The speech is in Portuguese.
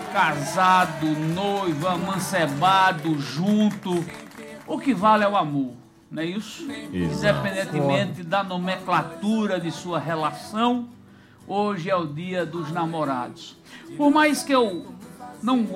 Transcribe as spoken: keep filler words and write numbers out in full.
casado, noivo, amancebado, junto. O que vale é o amor, não é isso? Exato. Independentemente da nomenclatura de sua relação, hoje é o dia dos namorados. Por mais que eu não